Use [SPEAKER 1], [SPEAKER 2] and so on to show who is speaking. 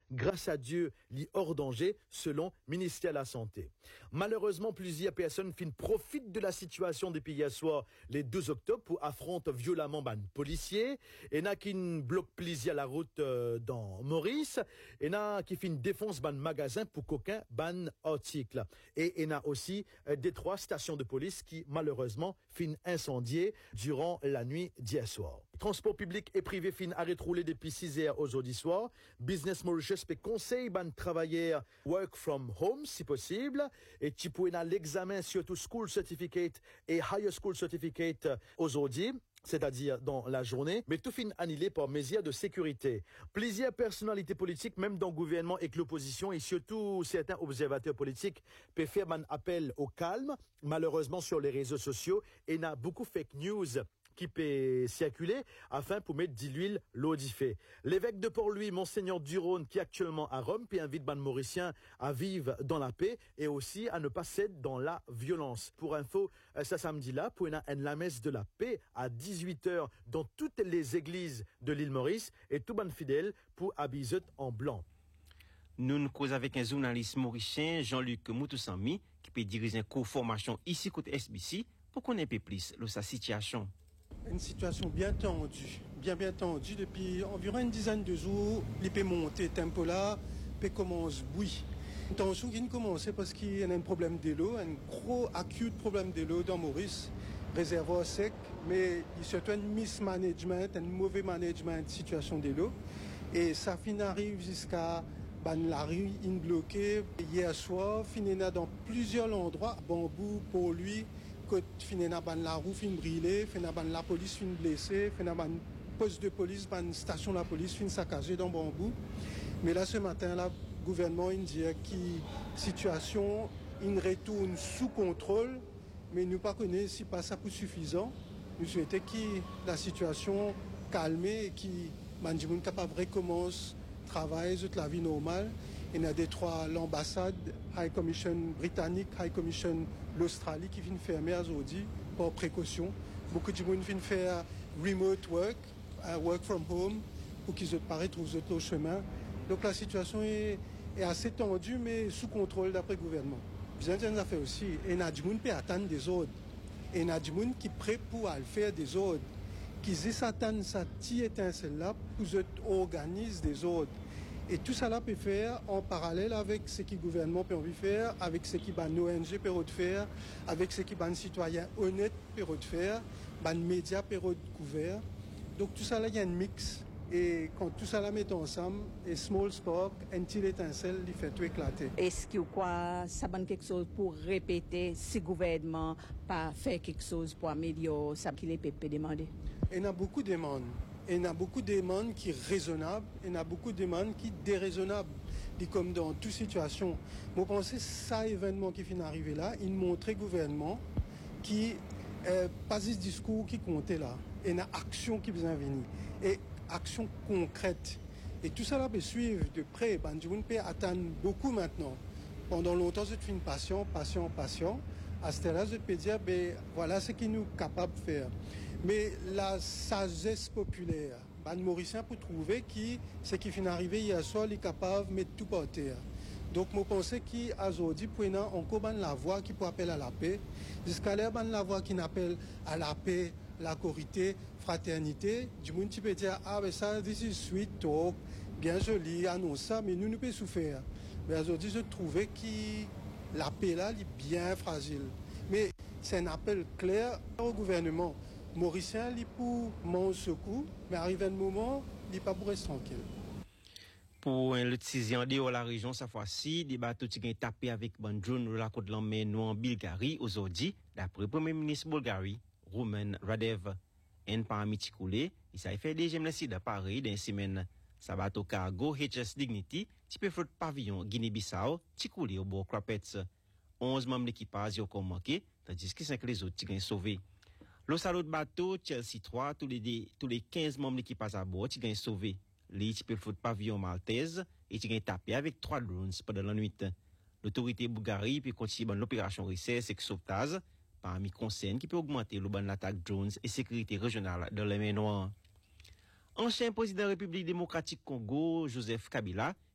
[SPEAKER 1] grâce à Dieu, li hors danger, selon ministère de la Santé. Malheureusement, plusieurs personnes profitent de la situation depuis hier soir, les 2 octobre, pour affronter violemment ban policiers. Et n'a qui bloque plusieurs la route dans Maurice. Et n'a qui défonce ban magasin pour qu'aucun ban article. Et n'a aussi des 3 stations de police qui, malheureusement, incendiées durant la nuit d'hier soir. Transport public et privé arrête rouler depuis 6 heures aujourd'hui soir. Business Mauritius conseille ban travailleurs work from home si possible. Et tu peux l'examen surtout school certificate et higher school certificate aujourd'hui, c'est-à-dire dans la journée, mais tout annulé par mesures de sécurité. Plusieurs personnalités politiques, même dans le gouvernement et que l'opposition, et surtout certains observateurs politiques, peuvent faire un appel au calme, malheureusement sur les réseaux sociaux, et il y a beaucoup de fake news qui peut circuler afin pour mettre de l'huile l'eau d'y fait. L'évêque de Port-Louis, Monseigneur Durone, qui est actuellement à Rome, puis invite ban Mauriciens à vivre dans la paix et aussi à ne pas céder dans la violence. Pour info, ce samedi-là, pour la messe de la paix à 18h dans toutes les églises de l'île Maurice et tout ban fidèle pour habiller en blanc.
[SPEAKER 2] Nous causons avec un journaliste mauricien, Jean-Luc Moutoussami, qui peut diriger une co-formation ici côté SBC pour qu'on ait plus de sa situation.
[SPEAKER 3] Une situation bien tendue depuis environ une dizaine de jours. Il peut monter tempo là, peut commencer bouillir. Une tension qui ne commence parce qu'il y a un problème de l'eau, un gros acute problème de l'eau dans Maurice, réservoir sec, mais il y a surtout un mismanagement, un mauvais management de situation de l'eau. Et ça arrive jusqu'à la rue bloquée. Hier soir, finina dans plusieurs endroits, bambou pour lui. Côte finena ban la roue fin brûlée, finena ban la police fin blessée, finena ban poste de police, ban station de la police fin saccagée dans bambou. Mais là ce matin là, gouvernement il dit que situation il retourne sous contrôle, mais nous pas connaît si pas ça pour suffisant. Nous souhaitons que la situation calme et que man capable recommence travailler toute la vie normale. Il y a des 3 l'ambassade, High Commission britannique, High Commission l'Australie qui viennent fermer aujourd'hui par précaution. Beaucoup de gens viennent faire remote work, work from home, pour qu'ils trouvent le chemin. Donc la situation est assez tendue, mais sous contrôle d'après le gouvernement. Bien sûr, ça fait aussi, et il y a des gens qui attendent des ordres. Et il y a des gens qui sont prêts pour faire des ordres. Qui s'attendent à cette petite étincelle-là pour organiser des ordres. Et tout ça là peut faire en parallèle avec ce que le gouvernement peut envie faire, avec ce que les ONG peut faire, avec ce que les citoyens honnêtes peuvent faire, les médias peuvent couvrir. Donc tout ça là, il y a un mix. Et quand tout ça là met ensemble, et small spark, une petite étincelle, il fait tout éclater.
[SPEAKER 4] Est-ce que ça donne quelque chose pour répéter si le gouvernement pas fait quelque chose pour améliorer ça qu'il peut demander?
[SPEAKER 3] Il y a beaucoup de demandes. Il y a beaucoup de demandes qui sont raisonnables, et il y a beaucoup de demandes qui sont déraisonnables. Et comme dans toute situation. Je pense que ça événement qui vient d'arriver là, il montre au gouvernement qui pas ce discours qui comptait là. Il y a une action qui vient venir. Et action concrète. Et tout ça là peut suivre de près. On peut attendre beaucoup maintenant. Pendant longtemps, je suis patient. À ce là je peux dire, voilà ce qu'il nous est capable de faire. Mais la sagesse populaire, les Mauriciens pour trouver qui ce qui vient d'arriver hier soir, est capable de mettre tout par terre. Donc, je pense qu'aujourd'hui, pour encore la voix qui peut appeler à la paix, jusqu'à là, la voix qui appelle à la paix, la corité, fraternité, du monde qui peut dire, ça, this is sweet talk, bien joli, annonce ça, mais nous ne pouvons souffrir. Mais aujourd'hui, je trouvais que la paix là, est bien fragile. Mais c'est un appel clair au gouvernement. Mauricien, il pour mon secours, mais arrivé un moment, il n'est pas pour rester tranquille.
[SPEAKER 2] Pour le 6e de la région, cette fois-ci, des bateaux qui ont tapé avec Bandjoun, la côte de l'Emmène en Bulgarie, aujourd'hui, d'après le Premier ministre Bulgarie, Rumen Radev. Un parmi Tikoulé, il s'est fait déjà de Paris dans une semaine. Sa bateau cargo HS Dignity, qui peut flotter pavillon Guinée-Bissau, Tikoulé au bord Crapets. 11 membres d'équipage ont manqué, tandis que 5 les autres qui ont sauvé. Le salaud de bateau, Chelsea 3, tous les 15 membres d'équipage à bord, qui ont sauvé. Les qui peut flotter pavillon maltaise, et qui ont tapé avec 3 drones pendant la nuit. L'autorité bulgarie peut continuer l'opération recherche et sauvetage, parmi conseils qui peut augmenter le ban l'attaque drones et sécurité régionale dans les mers Noires. Ancien président de la République démocratique Congo, Joseph Kabila,